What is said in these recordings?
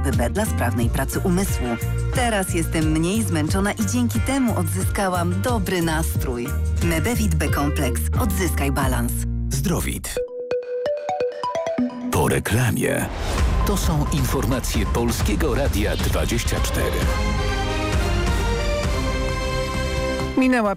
Mebeby B dla sprawnej pracy umysłu. Teraz jestem mniej zmęczona i dzięki temu odzyskałam dobry nastrój. Mebevit B kompleks. Odzyskaj balans. Zdrowit. Po reklamie. To są informacje Polskiego Radia 24. Minęła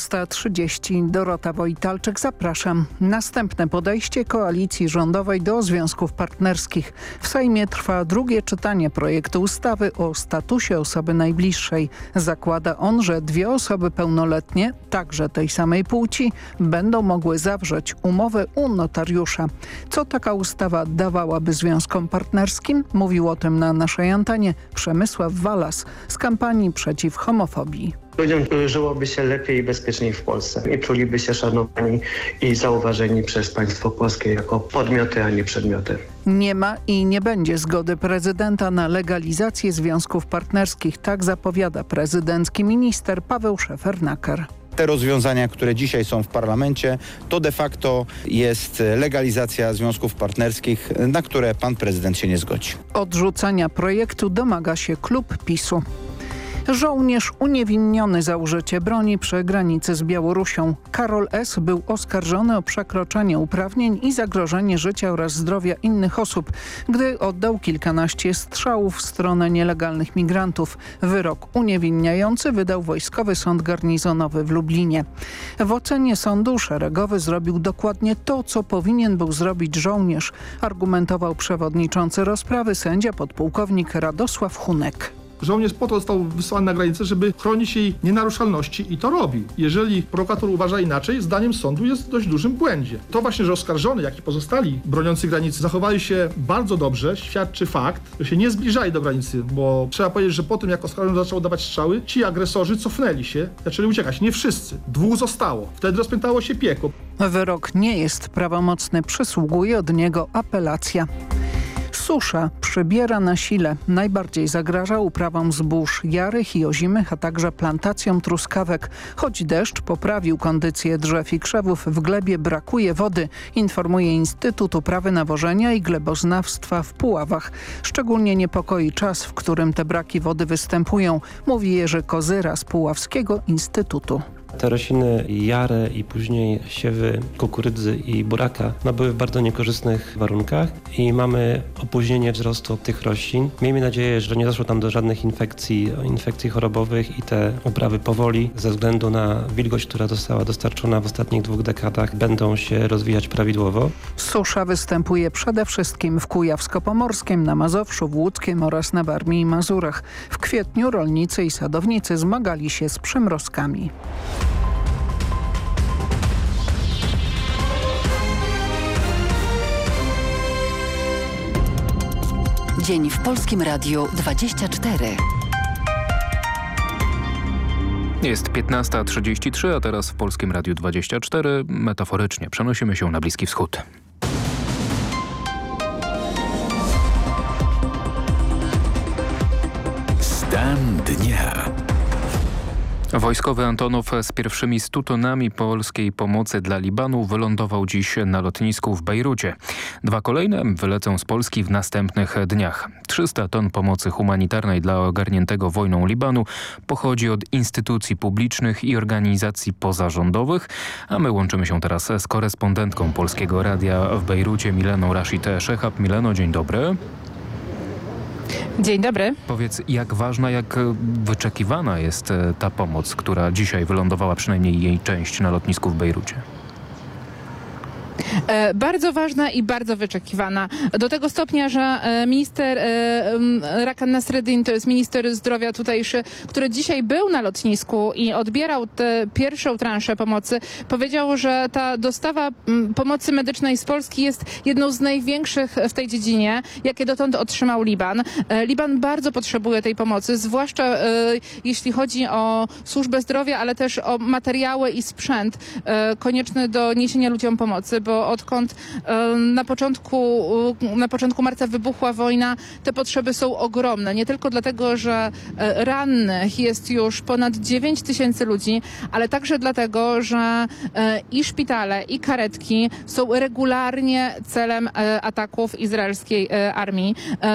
15:30. Dorota Wojtalczyk, zapraszam. Następne podejście koalicji rządowej do związków partnerskich. W Sejmie trwa drugie czytanie projektu ustawy o statusie osoby najbliższej. Zakłada on, że dwie osoby pełnoletnie, także tej samej płci, będą mogły zawrzeć umowę u notariusza. Co taka ustawa dawałaby związkom partnerskim? Mówił o tym na naszej antenie Przemysław Walas z kampanii przeciw homofobii. Ludziom żyłoby się lepiej i bezpieczniej w Polsce i czuliby się szanowani i zauważeni przez państwo polskie jako podmioty, a nie przedmioty. Nie ma i nie będzie zgody prezydenta na legalizację związków partnerskich. Tak zapowiada prezydencki minister Paweł Szefernaker. Te rozwiązania, które dzisiaj są w parlamencie, to de facto jest legalizacja związków partnerskich, na które pan prezydent się nie zgodzi. Odrzucania projektu domaga się klub PiS-u. Żołnierz uniewinniony za użycie broni przy granicy z Białorusią. Karol S. był oskarżony o przekroczenie uprawnień i zagrożenie życia oraz zdrowia innych osób, gdy oddał kilkanaście strzałów w stronę nielegalnych migrantów. Wyrok uniewinniający wydał Wojskowy Sąd Garnizonowy w Lublinie. W ocenie sądu szeregowy zrobił dokładnie to, co powinien był zrobić żołnierz, argumentował przewodniczący rozprawy sędzia podpułkownik Radosław Hunek. Żołnierz po to został wysłany na granicę, żeby chronić jej nienaruszalności i to robi. Jeżeli prokurator uważa inaczej, zdaniem sądu jest w dość dużym błędzie. To właśnie, że oskarżony, jak i pozostali broniący granicy zachowali się bardzo dobrze, świadczy fakt, że się nie zbliżali do granicy, bo trzeba powiedzieć, że po tym, jak oskarżony zaczął dawać strzały, ci agresorzy cofnęli się, zaczęli uciekać. Nie wszyscy. 2 zostało. Wtedy rozpętało się piekło. Wyrok nie jest prawomocny, przysługuje od niego apelacja. Susza przybiera na sile. Najbardziej zagraża uprawom zbóż jarych i ozimych, a także plantacjom truskawek. Choć deszcz poprawił kondycję drzew i krzewów, w glebie brakuje wody, informuje Instytut Uprawy Nawożenia i Gleboznawstwa w Puławach. Szczególnie niepokoi czas, w którym te braki wody występują, mówi Jerzy Kozyra z Puławskiego Instytutu. Te rośliny jare i później siewy kukurydzy i buraka były w bardzo niekorzystnych warunkach i mamy opóźnienie wzrostu tych roślin. Miejmy nadzieję, że nie doszło tam do żadnych infekcji chorobowych i te uprawy powoli ze względu na wilgoć, która została dostarczona w ostatnich 2 dekadach, będą się rozwijać prawidłowo. Susza występuje przede wszystkim w Kujawsko-Pomorskiem, na Mazowszu, w Łódzkiem oraz na Warmii i Mazurach. W kwietniu rolnicy i sadownicy zmagali się z przymrozkami. Dzień w Polskim Radiu 24. Jest 15:33, a teraz w Polskim Radiu 24 metaforycznie przenosimy się na Bliski Wschód. Stan dnia. Wojskowy Antonow z pierwszymi 100 tonami polskiej pomocy dla Libanu wylądował dziś na lotnisku w Bejrucie. 2 kolejne wylecą z Polski w następnych dniach. 300 ton pomocy humanitarnej dla ogarniętego wojną Libanu pochodzi od instytucji publicznych i organizacji pozarządowych, a my łączymy się teraz z korespondentką Polskiego Radia w Bejrucie Mileną Rashid Szechab. Mileno, dzień dobry. Dzień dobry. Powiedz, jak ważna, jak wyczekiwana jest ta pomoc, która dzisiaj wylądowała, przynajmniej jej część, na lotnisku w Bejrucie? Bardzo ważna i bardzo wyczekiwana. Do tego stopnia, że minister Rakan Nasreddin, to jest minister zdrowia tutejszy, który dzisiaj był na lotnisku i odbierał tę pierwszą transzę pomocy, powiedział, że ta dostawa pomocy medycznej z Polski jest jedną z największych w tej dziedzinie, jakie dotąd otrzymał Liban. Liban bardzo potrzebuje tej pomocy, zwłaszcza jeśli chodzi o służbę zdrowia, ale też o materiały i sprzęt konieczny do niesienia ludziom pomocy, bo odkąd na początku marca wybuchła wojna, te potrzeby są ogromne. Nie tylko dlatego, że rannych jest już ponad 9 000 ludzi, ale także dlatego, że i szpitale, i karetki są regularnie celem ataków izraelskiej armii.